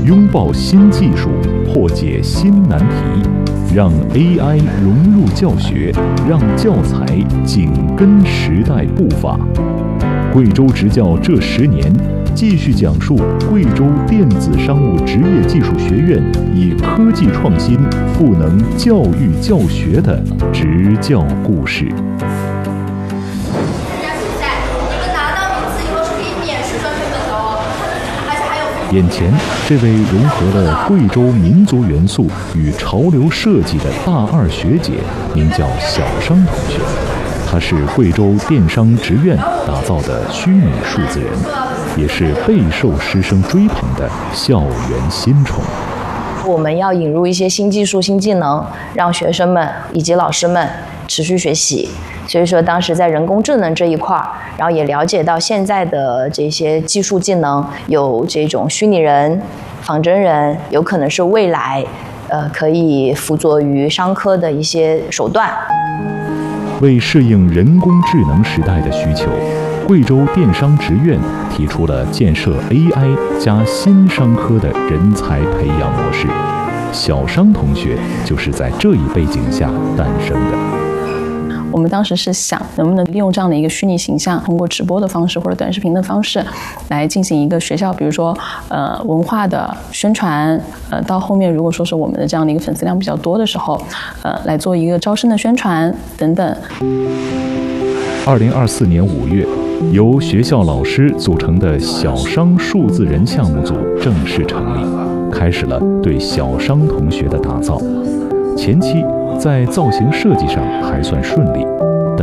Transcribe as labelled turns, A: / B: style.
A: 拥抱新技术，破解新难题，让 AI 融入教学，让教材紧跟时代步伐。贵州执教这10年，继续讲述贵州电子商务职业技术学院以科技创新赋能教育教学的执教故事。眼前这位融合了贵州民族元素与潮流设计的大2学姐，名叫小商同学。她是贵州电商职院打造的虚拟数字人，也是备受师生追捧的校园新宠。
B: 我们要引入一些新技术、新技能，让学生们以及老师们持续学习。所以说，当时在人工智能这一块，然后也了解到现在的这些技术技能，有这种虚拟人、仿真人，有可能是未来，可以辅佐于商科的一些手段。
A: 为适应人工智能时代的需求，贵州电商职院提出了建设 AI 加新商科的人才培养模式。小商同学就是在这一背景下诞生的。
C: 我们当时是想，能不能利用这样的一个虚拟形象，通过直播的方式或者短视频的方式，来进行一个学校，比如说文化的宣传，到后面如果说是我们的这样的一个粉丝量比较多的时候，来做一个招生的宣传等等。
A: 2024年5月，由学校老师组成的小商数字人项目组正式成立，开始了对小商同学的打造。前期在造型设计上还算顺利，